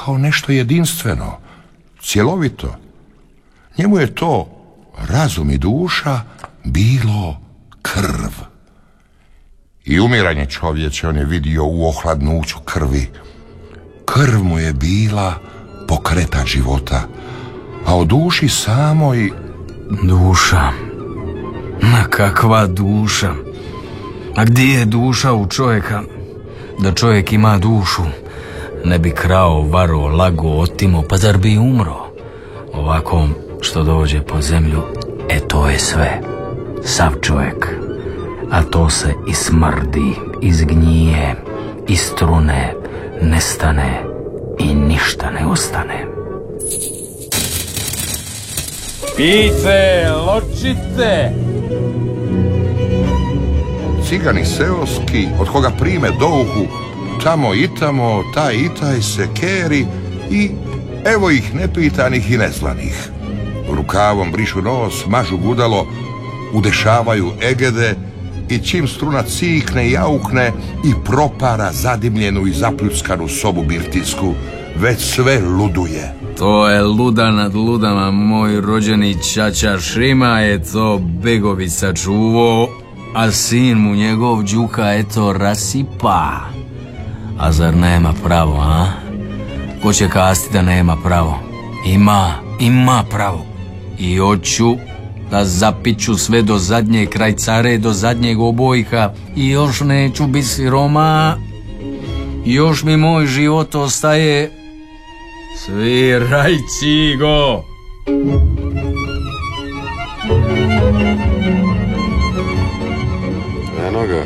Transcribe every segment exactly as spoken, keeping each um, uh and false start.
kao nešto jedinstveno, cjelovito. Njemu je to razum i duša bilo krv. I umiranje čovječe on je vidio u ohladnuću krvi. Krv mu je bila pokretač života, a o duši samoj... Duša? Ma kakva duša? A gdje je duša u čovjeka? Da čovjek ima dušu, ne bi krao, varo, lago, otimo, pa zar bi umro? Ovako što dođe po zemlju, e to je sve. Sav čovjek. A to se i smrdi, izgnije, istrune, nestane i ništa ne ostane. Pijte, ločite! Cigani seoski, od koga prime douhu, tamo i tamo, taj i taj se keri i evo ih nepitanih i nezvanih. Rukavom brišu nos, mažu gudalo, udešavaju egede i čim struna cikne i aukne i propara zadimljenu i zapljuckanu sobu birtijsku, već sve luduje. To je luda nad ludama, moj rođeni ćaća Šima je to begovi sačuvao, a sin mu njegov Đuka eto rasipa. A zar nema pravo, a? Ko će kasti da nema pravo? Ima, ima pravo. I hoću da zapiću sve do zadnje kraj care, do zadnjeg obojka i još neću biti siroma. Još mi moj život ostaje. Sviraj, cigo! Eno ga.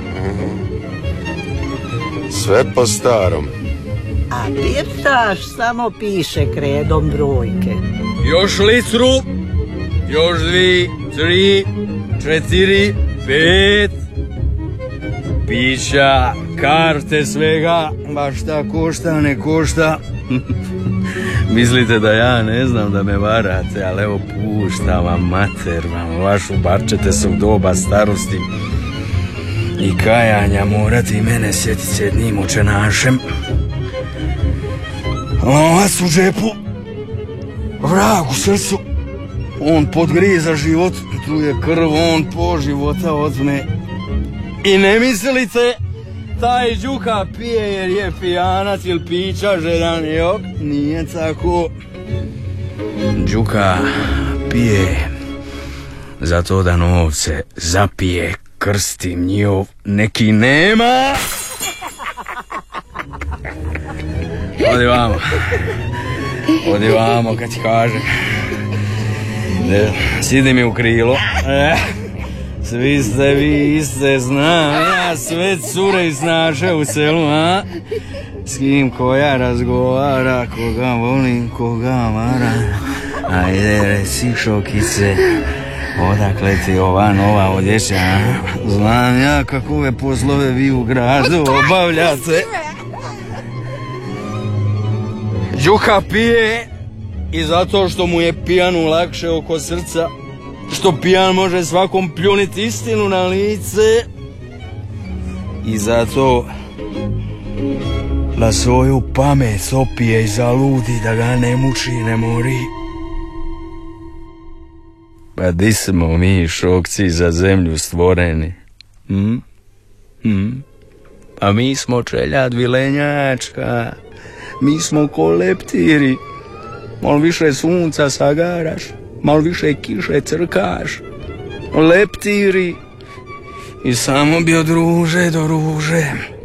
Sve po starom. A birtaš samo piše kredom brojke. Još litru, još dvi, tri, četiri, pet. Pića, karte svega, baš šta košta, ne košta. Mislite da ja ne znam da me varate, ali evo puštam vam mater, vam vašu bar ćete se u doba starosti i kajanja morati i mene sjetiti s jednim učenašem. Novac u džepu, vrag u srcu, on podgriza život, truje krv, on po života otme. I ne mislite, taj Đuka pije jer je pijanac ili pića žedan, jok, nije tako. Đuka pije zato da novce zapije, krstim njihov neki nema. Odi vamo, odi vamo kad ti kažem. Sidi mi u krilo. Svi ste vi iste, znam ja sve cure i snaše u selu, a? S kim koja razgovara, koga volim, koga mara. Ajde, reci šokice, odakle ti ova nova odjeća, a? Znam ja kakove poslove vi u gradu obavljate. Đuka pije i zato što mu je pijanu lakše oko srca, što pijan može svakom pljuniti istinu na lice, i zato da svoju pamet opije i zaludi, da ga ne muči i ne mori. Pa di smo mi šokci za zemlju stvoreni? Hm? Hm? Pa mi smo čeljad vilenjačka, mi smo ko leptiri, malo više sunca sagaraš, malo više kiše crkaš, leptiri, i samo bi od ruže do ruže.